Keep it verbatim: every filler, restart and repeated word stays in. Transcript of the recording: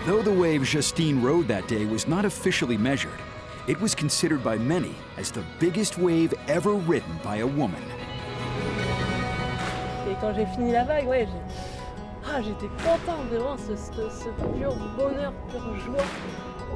Though the wave Justine rode that day was not officially measured, it was considered by many as the biggest wave ever ridden by a woman. Et quand j'ai fini la vague, ouais, j'ai- ah, j'étais content, vraiment, ce, ce, ce pur bonheur, pure joie.